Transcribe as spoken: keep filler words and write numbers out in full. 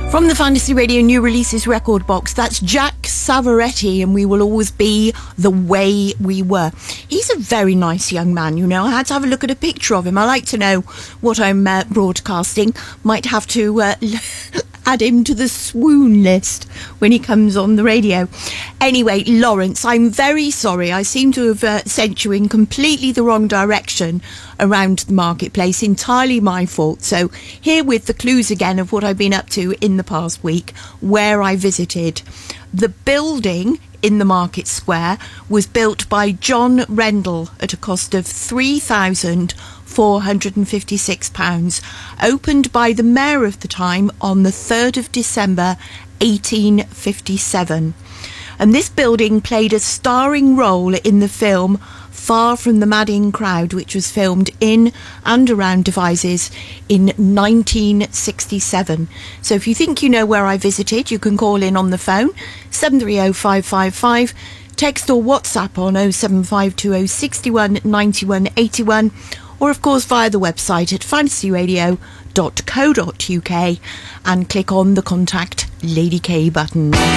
From the Fantasy Radio New Releases record box, that's Jack Savoretti, and We Will Always Be the Way We Were. He's a very nice young man, you know. I had to have a look at a picture of him. I like to know what I'm uh, broadcasting. Might have to uh, add him to the swoon list when he comes on the radio. Anyway, Lawrence, I'm very sorry. I seem to have uh, sent you in completely the wrong direction around the marketplace. Entirely my fault. So here with the clues again of what I've been up to in the past week, where I visited. The building in the market square was built by John Rendell at a cost of three thousand four hundred fifty-six pounds, opened by the mayor of the time on the third of December eighteen fifty-seven. And this building played a starring role in the film Far From the Madding Crowd, which was filmed in and around Devizes in nineteen sixty-seven. So if you think you know where I visited, you can call in on the phone, seven three oh five five five, text or WhatsApp on oh seven five two oh six one nine one eight one, or of course via the website at fantasy radio dot co dot uk and click on the Contact Lady K button.